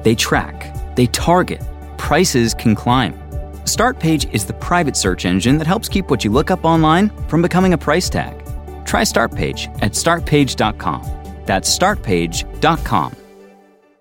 They track. They target. Prices can climb. Startpage is the private search engine that helps keep what you look up online from becoming a price tag. Try Startpage at startpage.com. That's startpage.com.